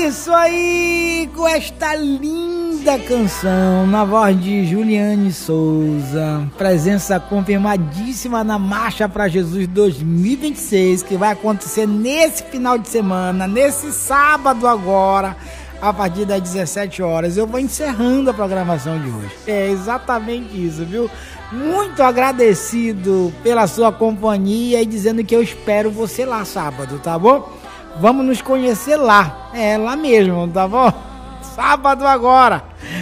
Isso aí, com esta linda canção, na voz de Juliane Souza, presença confirmadíssima na Marcha para Jesus 2026, que vai acontecer nesse final de semana, nesse sábado agora, a partir das 17 horas. Eu vou encerrando a programação de hoje. É exatamente isso, viu? Muito agradecido pela sua companhia e dizendo que eu espero você lá sábado, tá bom? Vamos nos conhecer lá, lá mesmo, tá bom? Sábado agora,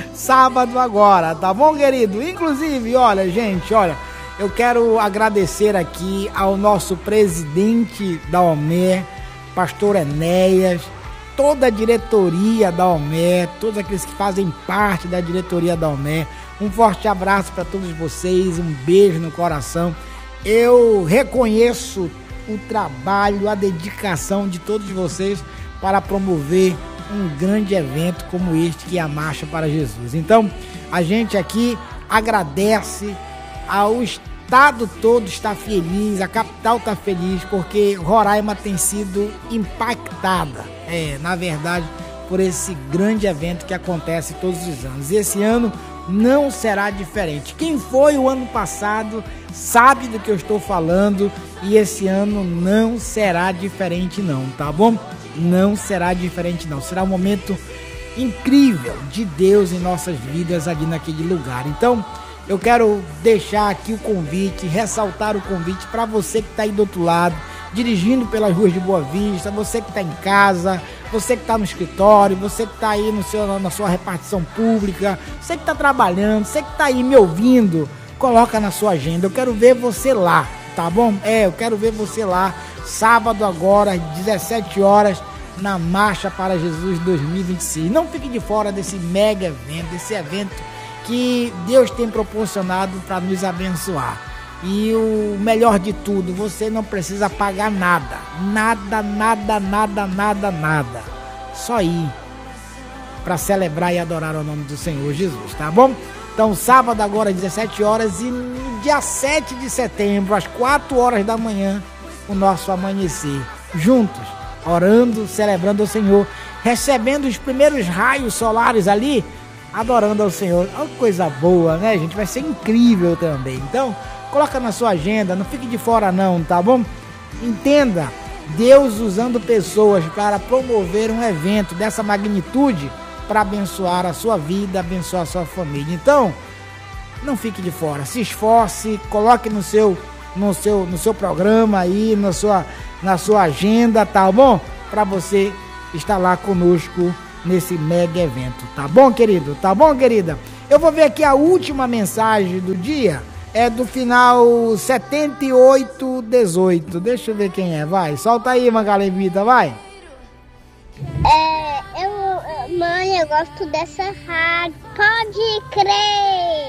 tá bom, querido? Inclusive, olha, gente, eu quero agradecer aqui ao nosso presidente da OME, pastor Enéas, toda a diretoria da OME, todos aqueles que fazem parte da diretoria da OME. Um forte abraço para todos vocês, um beijo no coração. Eu reconheço o trabalho, a dedicação de todos vocês para promover um grande evento como este, que é a Marcha para Jesus. Então, a gente aqui agradece, ao estado todo está feliz, a capital está feliz, porque Roraima tem sido impactada, na verdade, por esse grande evento que acontece todos os anos. E esse ano não será diferente. Quem foi o ano passado sabe do que eu estou falando, e esse ano não será diferente não, tá bom? Não será diferente não. Será um momento incrível de Deus em nossas vidas ali naquele lugar. Então, eu quero deixar aqui o convite, ressaltar o convite para você que está aí do outro lado, dirigindo pelas ruas de Boa Vista, você que está em casa, você que está no escritório, você que está aí na sua repartição pública, você que está trabalhando, você que está aí me ouvindo, coloca na sua agenda. Eu quero ver você lá, tá bom? Eu quero ver você lá, sábado agora, às 17 horas, na Marcha para Jesus 2026. Não fique de fora desse mega evento, desse evento que Deus tem proporcionado para nos abençoar. E o melhor de tudo, você não precisa pagar nada. Nada. Só ir para celebrar e adorar o nome do Senhor Jesus, tá bom? Então, sábado agora, às 17 horas, e no dia 7 de setembro, às 4 horas da manhã, o nosso amanhecer. Juntos, orando, celebrando o Senhor, recebendo os primeiros raios solares ali, adorando ao Senhor. Olha que coisa boa, né, gente? Vai ser incrível também. Então, coloca na sua agenda, não fique de fora não, tá bom? Entenda, Deus usando pessoas para promover um evento dessa magnitude para abençoar a sua vida, abençoar a sua família. Então, não fique de fora, se esforce, coloque no seu programa aí, na sua agenda, tá bom? Para você estar lá conosco nesse mega evento, tá bom, querido? Tá bom, querida? Eu vou ver aqui a última mensagem do dia. É do final 7818. Deixa eu ver quem é. Vai, solta aí, Mangalevita, vai. Mãe, eu gosto dessa rádio. Pode crer.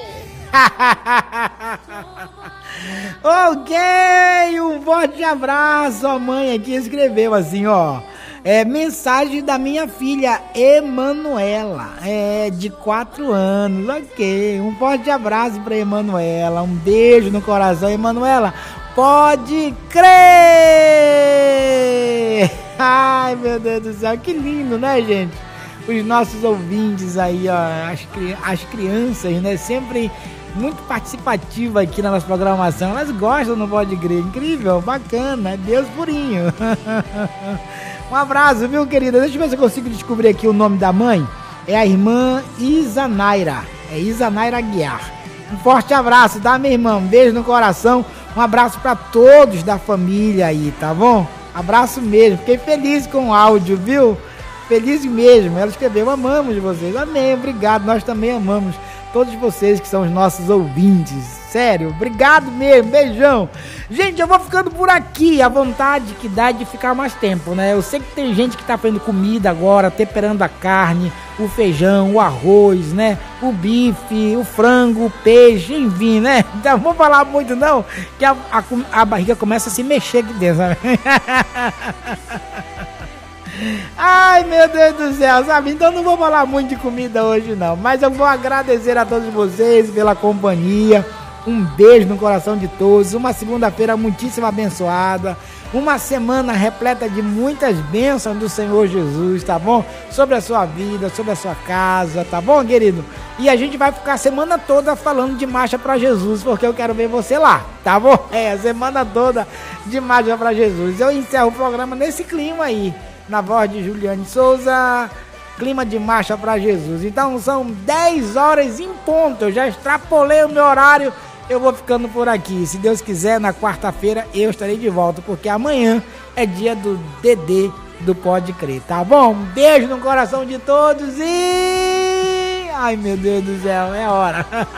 Ok, um forte abraço. A mãe aqui escreveu assim, ó. Mensagem da minha filha Emanuela, de 4 anos. Ok, um forte abraço para Emanuela, um beijo no coração. Emanuela, pode crer. Ai, meu Deus do céu, que lindo, né, gente? Os nossos ouvintes aí, ó, as crianças, né, sempre muito participativa aqui na nossa programação. Elas gostam, não pode crer. Incrível, bacana, Deus purinho. Um abraço, viu, querida? Deixa eu ver se eu consigo descobrir aqui o nome da mãe. É a irmã Isanaira. É Isanaira Aguiar. Um forte abraço, tá, minha irmã? Um beijo no coração. Um abraço para todos da família aí, tá bom? Abraço mesmo. Fiquei feliz com o áudio, viu? Feliz mesmo. Ela escreveu: amamos vocês. Amém, obrigado. Nós também amamos todos vocês que são os nossos ouvintes. Sério, obrigado mesmo, beijão. Gente, eu vou ficando por aqui. A vontade que dá de ficar mais tempo, né? Eu sei que tem gente que tá fazendo comida agora, temperando a carne, o feijão, o arroz, né? O bife, o frango, o peixe, enfim, né? Então, não vou falar muito não, que a barriga começa a se mexer aqui dentro, sabe? Ai, meu Deus do céu, sabe? Então não vou falar muito de comida hoje não, mas eu vou agradecer a todos vocês pela companhia. Um beijo no coração de todos. Uma segunda-feira muitíssimo abençoada. uma semana repleta de muitas bênçãos do Senhor Jesus, tá bom? Sobre a sua vida, sobre a sua casa, tá bom, querido? E a gente vai ficar a semana toda falando de Marcha para Jesus, porque eu quero ver você lá, tá bom? A semana toda de Marcha para Jesus. Eu encerro o programa nesse clima aí, na voz de Juliane Souza, clima de Marcha para Jesus. Então são 10 horas em ponto, eu já extrapolei o meu horário. Eu vou ficando por aqui. Se Deus quiser, na quarta-feira eu estarei de volta, porque amanhã é dia do Dedê do Pode Crer, tá bom? Um beijo no coração de todos e... Ai, meu Deus do céu, é hora.